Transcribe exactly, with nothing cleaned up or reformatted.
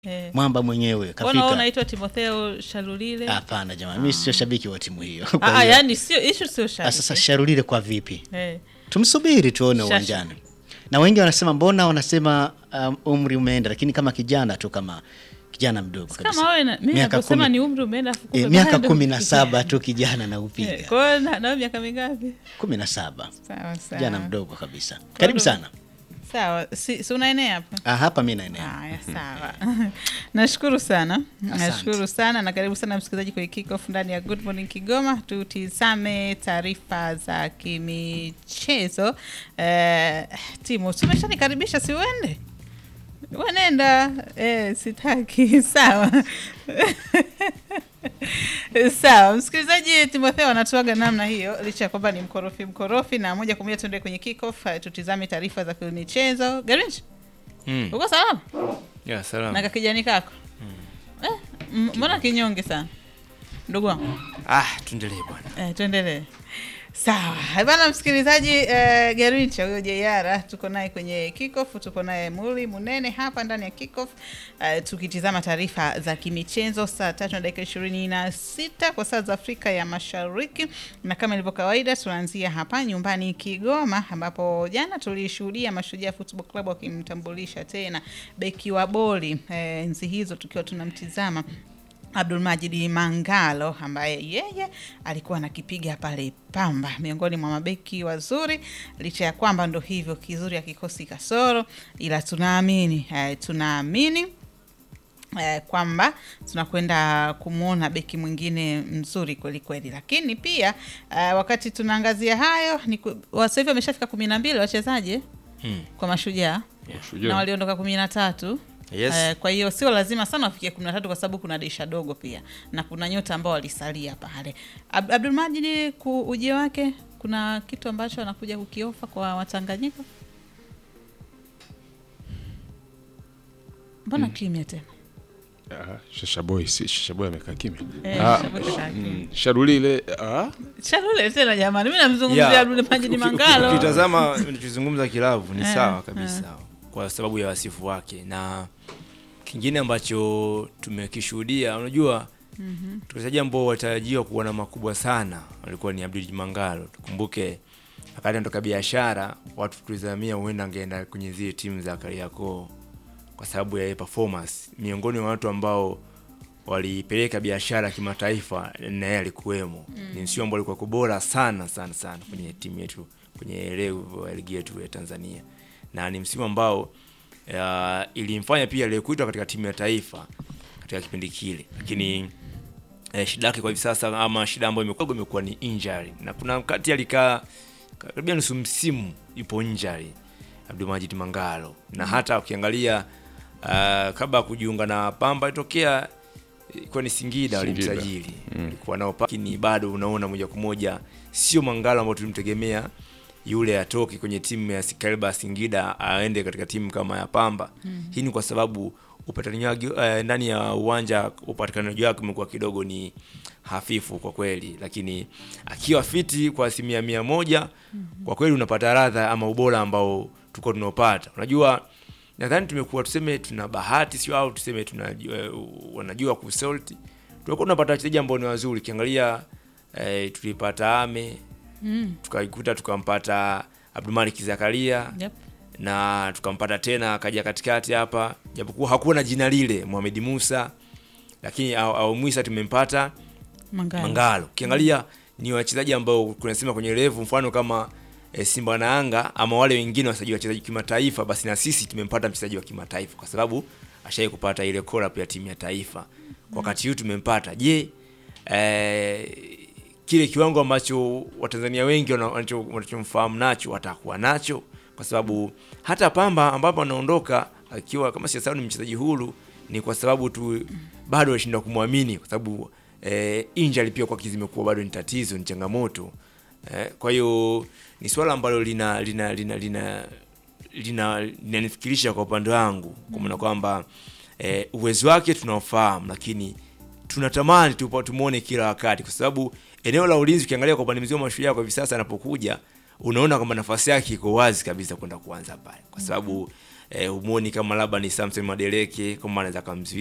Eh. Mwamba mwenyewe kafika. Mbona unaitwa Timotheo Shalulile? Hapana jamani, mimi sio shabiki wa timu hiyo. Ah, yani sio issue, sio shabiki. Sasa Shalulile kwa vipi? Eh. Tumsubiri tuone uwanjani. Na wengi wanasema mbona wanasema um, umri umeenda, lakini kama kijana tu, kama kijana mdogo kabisa. Kama wewe mimi nakusema ni umri umeenda afu e, miaka kumi na saba tu kijana na upiga. Eh, kwa hiyo na miaka mingapi? kumi na saba. Sawa sawa. Kijana mdogo kabisa. Karibu sana. Sawa, si, si unaenea hapa? Ah, hapa mimi naenea. Haya, sawa. Nashukuru sana. Nashukuru sana na karibu sana msikilizaji kwa kick off ndani ya Good Morning Kigoma. Tutizame taarifa za kimichezo. Eh, timu tumeshanikaribisha, si uende? Wanenda eh, sitaki. Sawa. Sawa, msikilizaji, Timotheo anatuaga namna hiyo licha kwamba ni mkorofi mkorofi, na moja kwa moja tuende kwenye kick off, tutizame taarifa za michezo. Garinch? Mm. Uko salama? Yeah, salama. Na kakijani kako? Mm. Eh, mbona kinyonge sana? Ndugu wangu. Ah, tuendelee bwana. Eh, tuendelee. Sawa. Bwana msikilizaji, eh, Garincha huyo Jayara tuko naye kwenye kickoff, tuko naye Muli Munene hapa ndani ya kickoff, eh, tukitizama taarifa za kimichezo saa tatu na dakika ishirini na sita kwa saa za Afrika ya Mashariki, na kama ilivyo kawaida tunaanzia hapa nyumbani Kigoma, ambapo jana tulishuhudia Mashujaa Football Club wakimtambulisha tena beki wa boli, eh, enzi hizo tukiwa tunamtizama Abdulmajid Mangalo, ambaye yeye alikuwa anakipiga pale Pamba, miongoni mwa mabeki wazuri, licha ya kwamba ndo hivyo kizuri ya kikosi kasoro, ila tunaamini eh, tunaamini eh, kwamba tunakwenda kumuona beki mwingine mzuri kweli kweli. Lakini pia eh, wakati tunaangazia hayo ni sasa hivi wameshafika kumi na mbili wachezaji hmm. kwa Mashujaa, yeah. na waliondoka kumi na tatu. Yes. Uh, kwa hiyo sio lazima sana wafikie kumi na tatu kwa sababu kuna dirisha dogo pia na kuna nyota ambao walisalia pale. Ab- Abdulmajid uje wake, kuna kitu ambacho anakuja kukiofa kwa Watanganyika? Mbona mm. kimya tena? Ah, Shashaboy si Shashaboy amekaa kimya. Eh, ah, mm, Sharulile ah Sharulile tena jamani, mimi namzungumzia yeah. Abdulmajid Mangalo. Ukitazama tunachozungumza kilavu ni sawa kabisa kwa sababu ya wasifu wake, na kingine ambacho tumekishuhudia, unajua mhm tukisaje ambao watarajiwa kuona makubwa sana walikuwa ni Abdul Mangalo. Tukumbuke akati anatoka biashara, watu tulizamia huenda angeenda kwenye zile timu za Kariakoo kwa sababu ya performance, miongoni mwa watu ambao walipeleka biashara kimataifa na yeye alikuwemo. mm. Ni msio ambao alikuwa bora sana sana sana kwenye timu yetu, kwenye level ya ligi yetu ya Tanzania, na ni msimu ambao uh, ilimfanya pia leo kuitwa katika timu ya taifa katika kipindi kile. Lakini eh, shida yake kwa hivi sasa, ama shida ambayo imekuwa imekuwa ni injury, na kuna wakati alikaa karibia nusu msimu yupo injury Abdulmajid Mangalo. Na hata ukiangalia uh, kabla kujiunga na Pamba itokea kwa ni Singida walimsajili alikuwa nao, lakini bado unaona moja kwa moja sio Mangalo ambao tulimtegemea yule atoki kwenye timu ya Sikalba Singida aende katika timu kama ya Pamba. mm. Hii ni kwa sababu upatikanaji uh, ndani ya uwanja, upatikanaji wake umekuwa kidogo ni hafifu kwa kweli, lakini akiwa fiti kwa asilimia mia moja mm -hmm. kwa kweli unapata radha ama ubora ambao tuko tunopata. Unajua, nadhani tumekuwa tuseme tuna bahati, sio au tuseme tuna uh, wanajua kusalt, tulikuwa tunapata wachezaji ambao ni wazuri. Kiangalia eh, tulipata Ame Mm. tukaikuta tukampata Abdulmalik Zakaria, yep. na tukampata tena akaja katikati hapa, japokuwa hakuwa na jina lile Mohamed Musa, lakini au, au Musa tumempata Mangalo. Mangalo. Kiangalia mm. ni wachezaji ambao kunasema kwenye level mfano kama e, Simba na Yanga ama wale wengine wasajili wachezaji kimataifa, basi na sisi tumempata mchezaji wa kimataifa kwa sababu ashai kupata ile call up ya timu ya taifa. Kwa wakati huu tumempata. Je, eh kile kiwango ambacho Watanzania wengi wanachomfahamu nacho watakuwa nacho, kwa sababu hata Pamba ambapo anaondoka akiwa kama si sawa ni mchezaji huru, ni kwa sababu tu bado washinda kumwamini kwa sababu eh, injury pia kwa kizimekuwa bado ni tatizo, ni changamoto. Eh, kwa hiyo ni swala ambalo lina lina lina lina lina linanifikirisha kwa upande wangu, kwa maana kwamba eh, uwezo wake tunaofahamu, lakini tunatamani tumuone kila wakati, kwa sababu eneo la ulinzi ukiangalia kwa upande mzima wa Mashujaa kwa hivi sasa anapokuja, unaona kwamba nafasi yake iko wazi kabisa kwenda kuanza pale, kwa sababu eh, humoni kama labda ni Samson Madeleke kama anaweza kumzuia